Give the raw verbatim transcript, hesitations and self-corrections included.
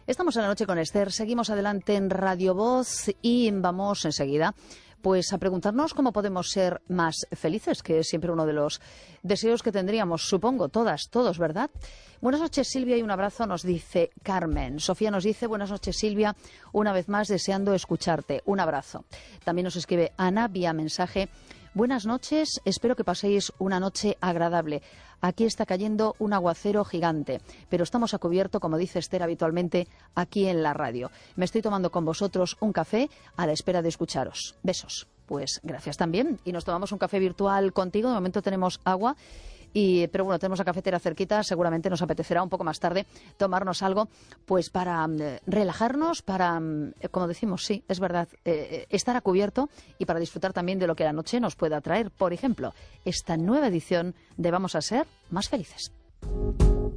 Estamos en La Noche con Esther, seguimos adelante en Radio Voz y vamos enseguida pues a preguntarnos cómo podemos ser más felices, que es siempre uno de los deseos que tendríamos, supongo, todas, todos, ¿verdad? Buenas noches, Silvia, y un abrazo, nos dice Carmen. Sofía nos dice, buenas noches, Silvia, una vez más deseando escucharte, un abrazo. También nos escribe Ana vía mensaje. Buenas noches, espero que paséis una noche agradable. Aquí está cayendo un aguacero gigante, pero estamos a cubierto, como dice Esther habitualmente, aquí en la radio. Me estoy tomando con vosotros un café a la espera de escucharos. Besos. Pues gracias también. Y nos tomamos un café virtual contigo. De momento tenemos agua. Y, pero bueno, tenemos la cafetera cerquita, seguramente nos apetecerá un poco más tarde tomarnos algo, pues para eh, relajarnos, para, eh, como decimos, sí, es verdad, eh, estar a cubierto y para disfrutar también de lo que la noche nos pueda traer. Por ejemplo, esta nueva edición de Vamos a ser más felices.